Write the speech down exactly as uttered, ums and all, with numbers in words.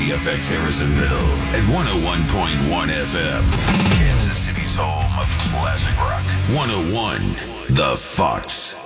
K Z F X Harrisonville at one oh one point one F M. Kansas City's home of classic rock. one oh one The Fox.